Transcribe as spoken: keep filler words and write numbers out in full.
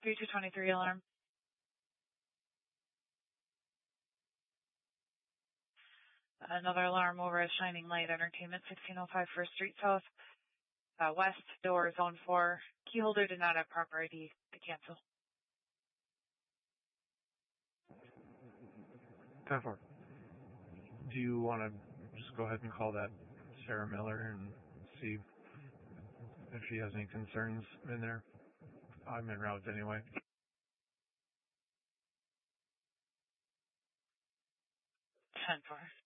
three two two three alarm. Another alarm over at Shining Light Entertainment, sixteen oh five First Street South, uh, West, door zone four. Key holder did not have proper I D to cancel. ten four. Do you want to just go ahead and call that Sarah Miller and see if she has any concerns in there? I'm en route anyway. ten four.